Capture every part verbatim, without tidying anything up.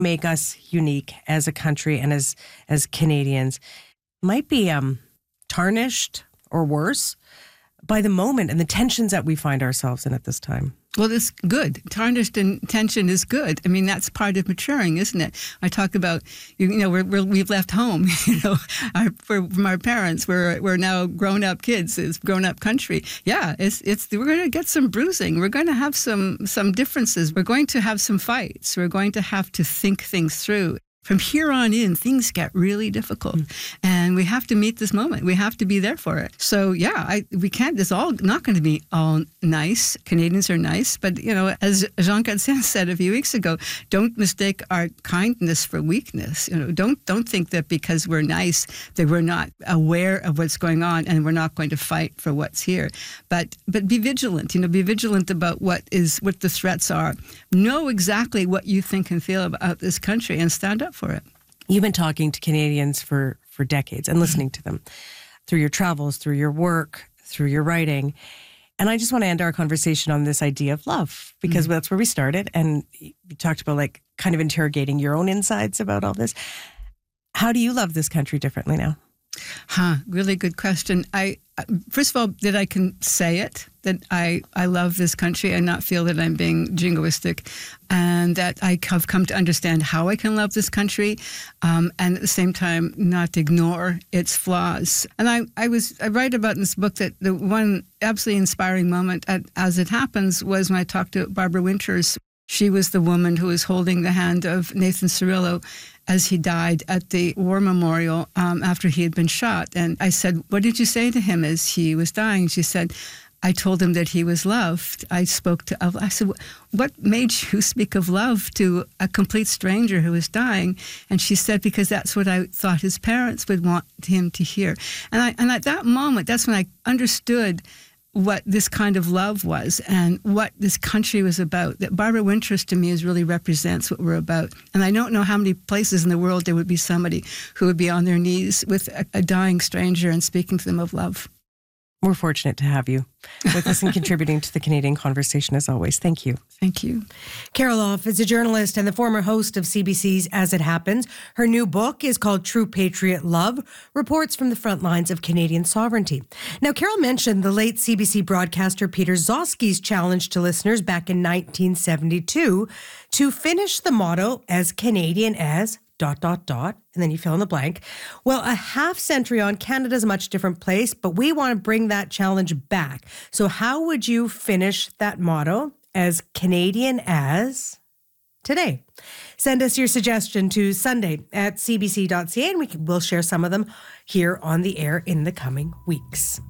make us unique as a country and as as Canadians might be um, tarnished or worse by the moment and the tensions that we find ourselves in at this time. Well, it's good. Tarnished and tension is good. I mean, that's part of maturing, isn't it? I talk about, you know, we're, we're, we've left home, you know, our, for, from our parents. We're we're now grown-up kids. It's grown-up country. Yeah, it's it's we're going to get some bruising. We're going to have some some differences. We're going to have some fights. We're going to have to think things through. From here on in, things get really difficult, mm. and we have to meet this moment. We have to be there for it. So, yeah, I, we can't. It's all not going to be all nice. Canadians are nice, but you know, as Jean Chrétien said a few weeks ago, don't mistake our kindness for weakness. You know, don't don't think that because we're nice that we're not aware of what's going on and we're not going to fight for what's here. But but be vigilant. You know, be vigilant about what is what the threats are. Know exactly what you think and feel about this country, and stand up for it. You've been talking to Canadians for, for decades and listening to them through your travels, through your work, through your writing. And I just want to end our conversation on this idea of love, because mm-hmm. that's where we started. And you talked about like kind of interrogating your own insides about all this. How do you love this country differently now? Huh, really good question. I first of all, that I can say it, that I, I love this country and not feel that I'm being jingoistic, and that I have come to understand how I can love this country, um, and at the same time not ignore its flaws. And I, I was I write about in this book that the one absolutely inspiring moment, at, as it happens, was when I talked to Barbara Winters. She was the woman who was holding the hand of Nathan Cirillo as he died at the war memorial um, after he had been shot. And I said, what did you say to him as he was dying? She said, I told him that he was loved. I spoke to, I said, what made you speak of love to a complete stranger who was dying? And she said, because that's what I thought his parents would want him to hear. And I, and at that moment, that's when I understood what this kind of love was and what this country was about. That Barbara Winters to me is really represents what we're about. And I don't know how many places in the world there would be somebody who would be on their knees with a, a dying stranger and speaking to them of love. We're fortunate to have you with us and contributing to the Canadian conversation as always. Thank you. Thank you. Carol Off is a journalist and the former host of C B C's As It Happens. Her new book is called True Patriot Love, Reports from the Front Lines of Canadian Sovereignty. Now, Carol mentioned the late C B C broadcaster Peter Zosky's challenge to listeners back in nineteen seventy-two to finish the motto as Canadian as dot, dot, dot, and then you fill in the blank. Well, a half century on, Canada's a much different place, but we want to bring that challenge back. So how would you finish that motto as Canadian as today? Send us your suggestion to Sunday at c b c dot c a and we can, we'll share some of them here on the air in the coming weeks.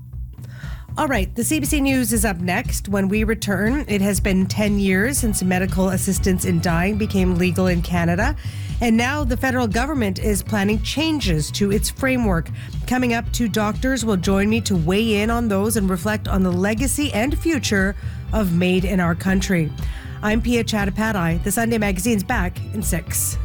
All right, the C B C News is up next. When we return, it has been ten years since medical assistance in dying became legal in Canada. And now the federal government is planning changes to its framework. Coming up, two doctors will join me to weigh in on those and reflect on the legacy and future of Made in Our Country. I'm Pia Chattopadhyay. The Sunday Magazine's back in six.